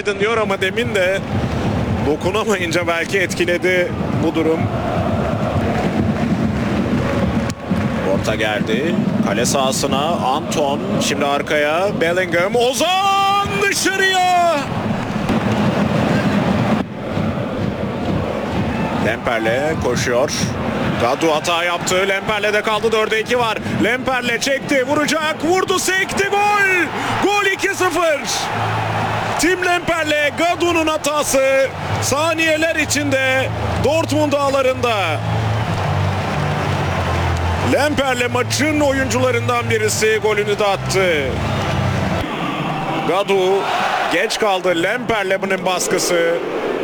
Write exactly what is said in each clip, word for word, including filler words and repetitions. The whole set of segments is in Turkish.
diyor ama demin de dokunamayınca belki etkiledi bu durum. Orta geldi. Kale sahasına Anton. Şimdi arkaya Bellingham. Ozan dışarıya. Lemperle koşuyor. Gadu hata yaptı. Lemperle de kaldı. dörde iki var. Lemperle çekti. Vuracak. Vurdu. Sekti. Gol. Gol iki sıfır. Tim Lemperle Gadu'nun hatası. Saniyeler içinde Dortmund ağlarında. Lemperle maçın oyuncularından birisi golünü de attı. Gadu geç kaldı. Lemperle'nin baskısı.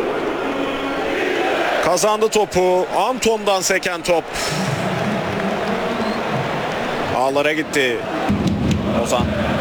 Kazandı topu. Anton'dan seken top. Ağlara gitti. Ozan.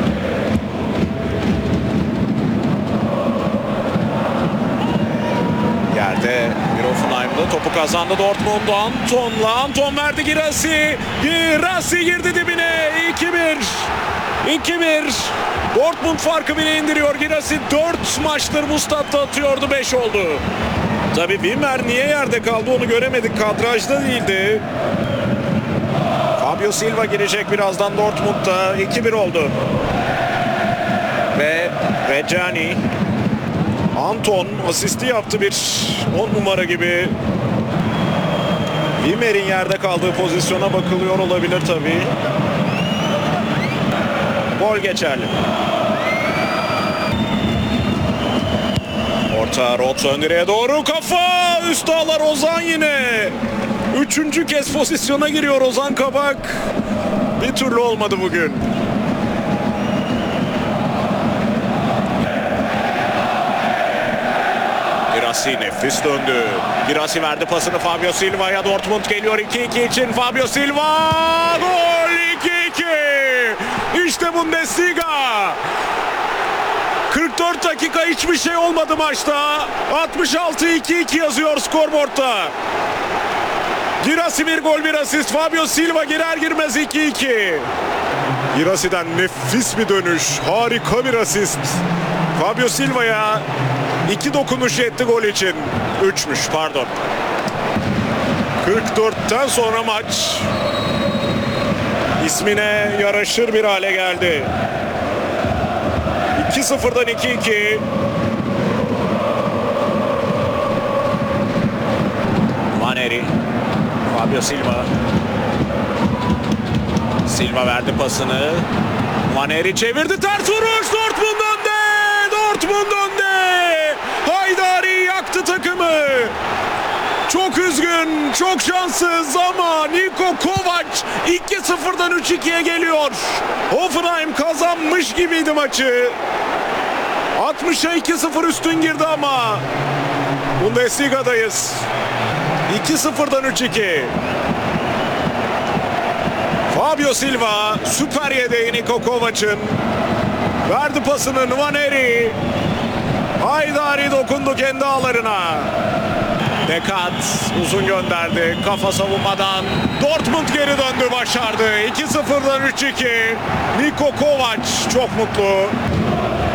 Yerde Hoffenheim'da topu kazandı Dortmund. Anton'la Anton verdi Girassi. Girassi girdi dibine. iki bir. iki bir. Dortmund farkı bile indiriyor. Girassi dört maçtır bu statta atıyordu. beş oldu. Tabii Wimmer niye yerde kaldı onu göremedik. Kadrajda değildi. Fabio Silva girecek birazdan Dortmund'da. iki bir oldu. Ve Reggiani. Anton asisti yaptı, bir on numara gibi. Wimmer'in yerde kaldığı pozisyona bakılıyor olabilir tabii. Gol geçerli. Orta Roth ön direğe doğru kafa. Üst ağlar Ozan yine. Üçüncü kez pozisyona giriyor Ozan Kabak. Bir türlü olmadı bugün. Girassi nefis döndü. Girassi verdi pasını Fabio Silva'ya. Dortmund geliyor iki iki için. Fabio Silva. Gol iki iki. İşte Bundesliga. kırk dört dakika hiçbir şey olmadı maçta. altmış altı iki iki yazıyor skorboardta. Girassi bir gol bir asist. Fabio Silva girer girmez iki iki. Girassi'den nefis bir dönüş. Harika bir asist. Fabio Silva'ya iki dokunuş yetti gol için. Üçmüş pardon. kırk dörtten sonra maç ismine yaraşır bir hale geldi. iki sıfırdan iki iki. Maneri. Fabio Silva. Silva verdi pasını. Maneri çevirdi. Ters vuruş. Dortmund önde. Dortmund önde. Haydari yaktı takımı. Çok üzgün, çok şanssız ama Niko Kovac iki sıfırdan üç ikiye geliyor. Hoffenheim kazanmış gibiydi maçı. altmışa iki sıfır üstün girdi ama Bundesliga'dayız. iki sıfırdan üç iki. Fabio Silva süper yedeği Niko Kovac'ın. Verdi pasını Nwaneri. Haydari dokundu kendi ağlarına. Dekat uzun gönderdi. Kafa savunmadan. Dortmund geri döndü, başardı. iki sıfırdan üç iki. Niko Kovac çok mutlu.